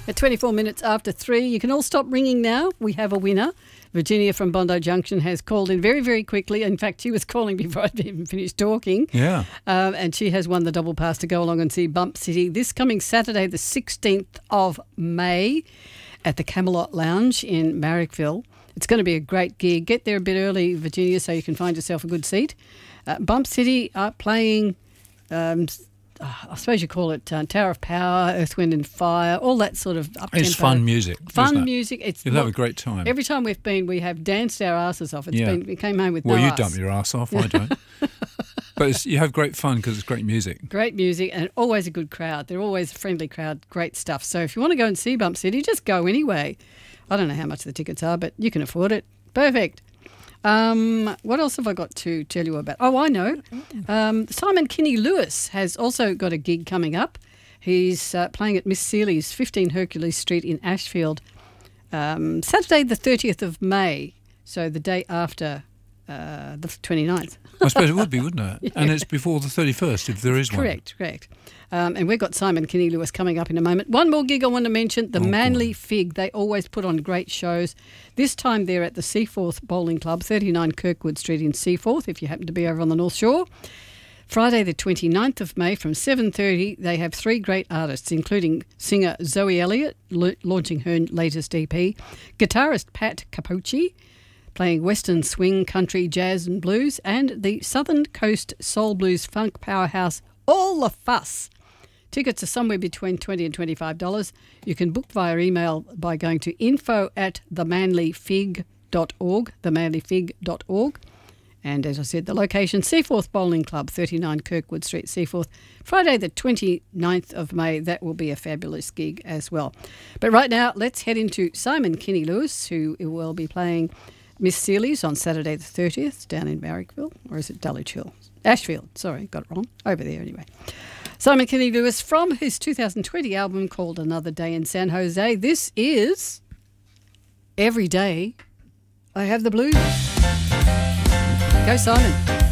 At 24 minutes after 3, you can all stop ringing now. We have a winner. Virginia from Bondi Junction has called in very, very quickly. In fact, she was calling before I'd even finished talking. Yeah. And she has won the double pass to go along and see Bump City this coming Saturday, the 16th of May at the Camelot Lounge in Marrickville. It's going to be a great gig. Get there a bit early, Virginia, so you can find yourself a good seat. Bump City are playing... I suppose you call it Tower of Power, Earth, Wind and Fire, all that sort of up-tempo. It's fun music. Fun music. You'll have a great time. Every time we've been, we have danced our asses off. We came home with no Well, you arse. dump your ass off, I don't. But you have great fun because it's great music. Great music and always a good crowd. They're always a friendly crowd, great stuff. So if you want to go and see Bump City, just go anyway. I don't know how much the tickets are, but you can afford it. Perfect. What else have I got to tell you about? Oh, I know. Simon Kinney Lewis has also got a gig coming up. He's playing at Miss Seeley's, 15 Hercules Street in Ashfield, Saturday the 30th of May, so the day after the 29th. I suppose it would be, wouldn't it? Yeah. And it's before the 31st, if there is one. Correct. And we've got Simon Kinney Lewis coming up in a moment. One more gig I want to mention, the Manly Fig. They always put on great shows. This time they're at the Seaforth Bowling Club, 39 Kirkwood Street in Seaforth, if you happen to be over on the North Shore. Friday the 29th of May from 7:30, they have 3 great artists, including singer Zoe Elliott, launching her latest EP, guitarist Pat Capucci, playing western swing, country, jazz and blues, and the Southern Coast Soul Blues Funk Powerhouse, All the Fuss. Tickets are somewhere between $20 and $25. You can book via email by going to info@themanlyfig.org, themanlyfig.org. And as I said, the location, Seaforth Bowling Club, 39 Kirkwood Street, Seaforth. Friday the 29th of May, that will be a fabulous gig as well. But right now, let's head into Simon Kinney Lewis, who will be playing Miss Seeley's on Saturday the 30th down in Marrickville, or is it Dulwich Hill? Ashfield, sorry, got it wrong. Over there anyway. Simon Kinney Lewis from his 2020 album called Another Day in San Jose. This is Every Day I Have the Blues. Go Simon.